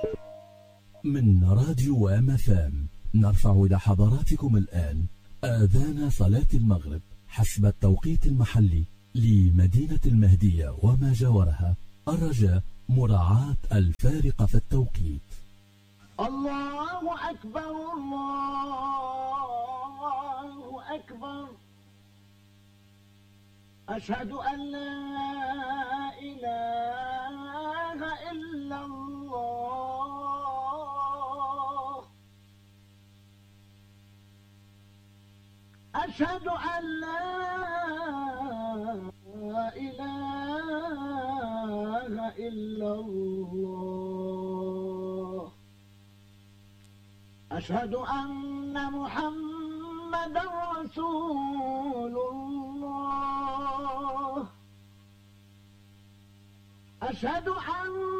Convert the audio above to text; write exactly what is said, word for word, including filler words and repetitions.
من راديو ام اف ام نرفع إلى حضراتكم الآن آذان صلاة المغرب حسب التوقيت المحلي لمدينة المهدية وما جاورها، الرجاء مراعاة الفارق في التوقيت. الله أكبر الله أكبر، أشهد أن لا إله إلا الله، أشهد أن لا إله إلا الله، أشهد أن محمدا رسول الله، أشهد أن